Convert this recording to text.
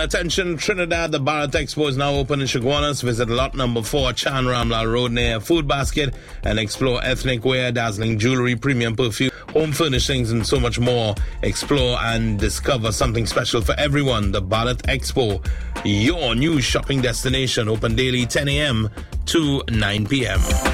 And attention, Trinidad, the Bharat Expo is now open in Chaguanas. Visit lot number 4, Chan Ramla Road near Food Basket and explore ethnic wear, dazzling jewelry, premium perfume, home furnishings, and so much more. Explore and discover something special for everyone. The Bharat Expo, your new shopping destination, open daily 10 a.m. to 9 p.m.